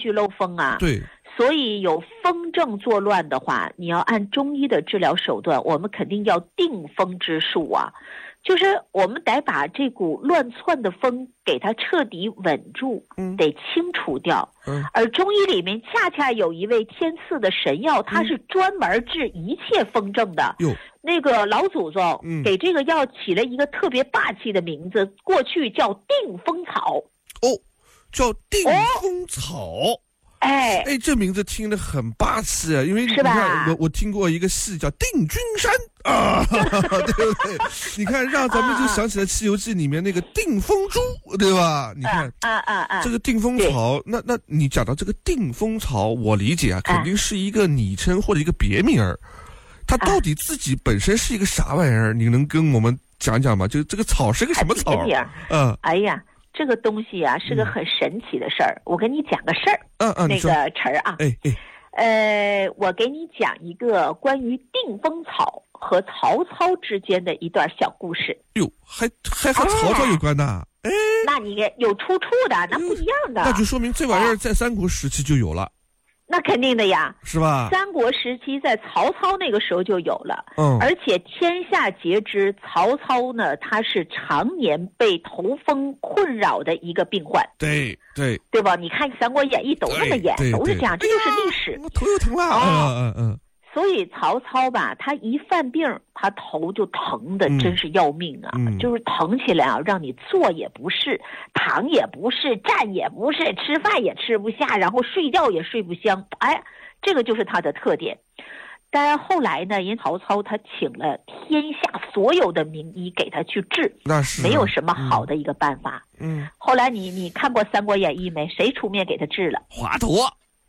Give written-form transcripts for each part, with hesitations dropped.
续漏风啊。 对。 所以有风症作乱的话，你要按中医的治疗手段，我们肯定要定风之术啊。就是我们得把这股乱窜的风给它彻底稳住，得清除掉。而中医里面恰恰有一味天赐的神药，它是专门治一切风症的。那个老祖宗给这个药起了一个特别霸气的名字，过去叫定风草。 叫定风草。哎，这名字听得很霸气啊！因为你看，我听过一个戏叫《定军山》啊，对不对？你看，让咱们就想起来《西游记》里面那个定风珠，对吧？你看，这个定风草，那你讲到这个定风草，我理解啊，肯定是一个昵称或者一个别名儿。它到底自己本身是一个啥玩意儿？你能跟我们讲讲吗？就这个草是个什么草？ 哎呀。这个东西啊是个很神奇的事儿，我跟你讲个事儿。那个陈儿啊，我给你讲一个关于定风草和曹操之间的一段小故事。 还和曹操有关的？ 那你有出处的，那不一样的。 那就说明这玩意儿在三国时期就有了。 那肯定的呀， 是吧？ 三国时期在曹操那个时候就有了，而且天下皆知，曹操呢，他是常年被头风困扰的一个病患。 对吧？你看《三国演义》都那么演，都是这样，这就是历史。 我头又疼了。 所以曹操吧，他一犯病，他头就疼的真是要命啊！就是疼起来啊，让你坐也不是，躺也不是，站也不是，吃饭也吃不下，然后睡觉也睡不香。哎，这个就是他的特点。但后来呢，人曹操他请了天下所有的名医给他去治， 那是没有什么好的一个办法。后来你看过《三国演义》没？谁出面给他治了？ 华佗。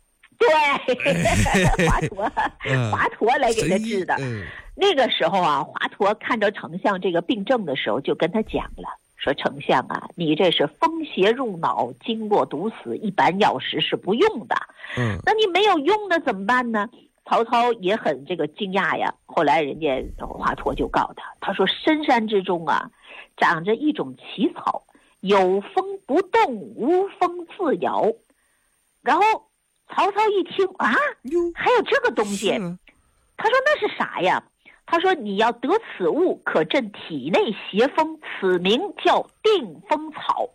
对，华佗来给他治的。那个时候啊，华佗看着丞相这个病症的时候，就跟他讲了，说丞相啊，你这是风邪入脑，经络堵死，一般药食是不用的。那你没有用的怎么办呢？曹操也很这个惊讶呀。后来人家华佗就告他，他说深山之中啊，长着一种奇草，有风不动，无风自摇。然后曹操一听啊，还有这个东西，他说那是啥呀？他说你要得此物，可镇体内邪风，此名叫定风草。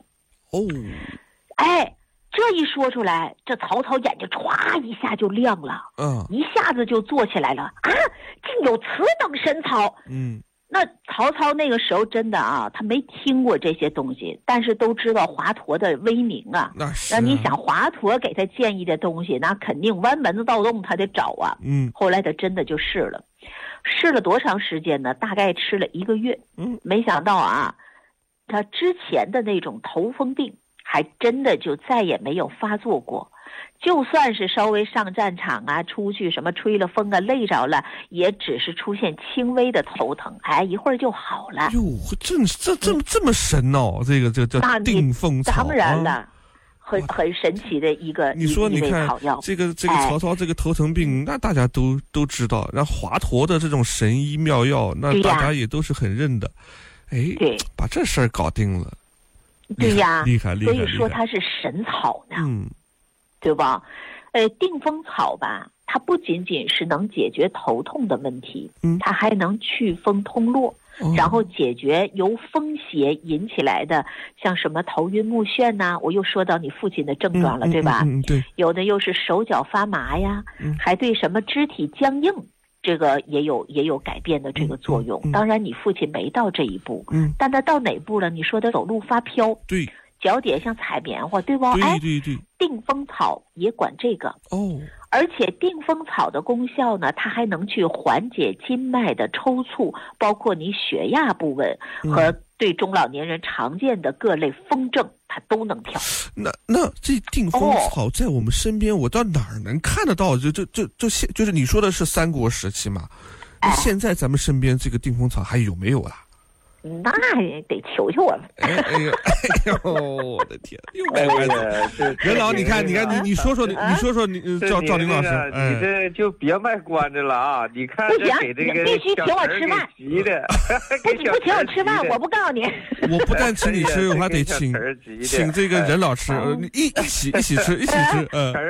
这一说出来，这曹操眼睛歘一下就亮了，一下子就坐起来了啊！竟有此等神草！那曹操那个时候真的啊，他没听过这些东西，但是都知道华佗的威名啊。那你想华佗给他建议的东西，那肯定弯门子盗洞他得找啊。后来他真的就试了，试了多长时间呢？大概吃了1个月。没想到啊，他之前的那种头风病还真的就再也没有发作过。就算是稍微上战场啊，出去什么吹了风啊，累着了，也只是出现轻微的头疼，一会儿就好了。 这么神哦，这个叫定风草。 当然了，很神奇的一个。 你说，你看这个曹操这个头疼病，那大家都知道。然后华佗的这种神医妙药，那大家也都是很认的。对，把这事儿搞定了。 对呀， 厉害。 所以说它是神草呢。对吧？定风草吧，它不仅仅是能解决头痛的问题，它还能祛风通络，然后解决由风邪引起来的，像什么头晕目眩呐。我又说到你父亲的症状了，对吧？ 对。 有的又是手脚发麻呀，还对什么肢体僵硬，这个也有改变的这个作用。当然，你父亲没到这一步，但他到哪步了？你说他走路发飘， 对。 脚底下像踩棉花，对不？ 对。 定风草也管这个而且定风草的功效呢，它还能去缓解筋脉的抽搐，包括你血压不稳和对中老年人常见的各类风症，它都能调。 那这定风草在我们身边，我到哪儿能看得到？就是你说的是三国时期嘛？现在咱们身边这个定风草还有没有啊？ 那得求求我了。 我的天！任老，你看，你说说，赵林老师， 你这就别卖关子了啊！你看这给这个必须请我吃饭， 急的， 不请我吃饭，我不告诉你。 我不但请你吃，我还得请这个任老师，一起吃。